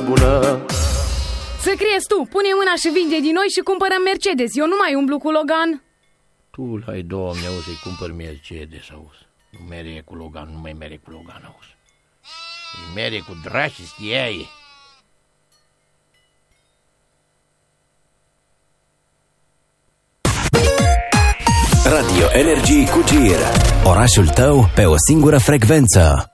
bună. Să crezi tu, pune mâna și vinde din noi și cumpărăm Mercedes. Eu nu mai umblu cu Logan. Tu, hai, Doamne, auzi, să-i cumpăr Mercedes, auzi. Nu mere cu Logan, nu mai mere cu Logan, auzi. Îi mere cu drași stiaie. Radio Energy cu Gir. Orașul tău pe o singură frecvență.